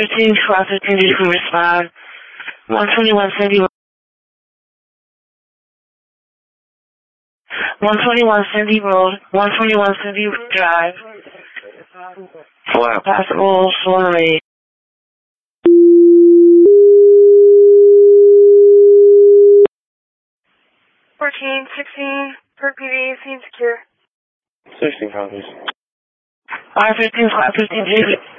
515, squad 15, did you respond? 121 Cindy Road. 121 Cindy Road, 121 Cindy Drive. Possible solar. 14, 16, per PD, scene secure. 16 copies. 515, squad 15,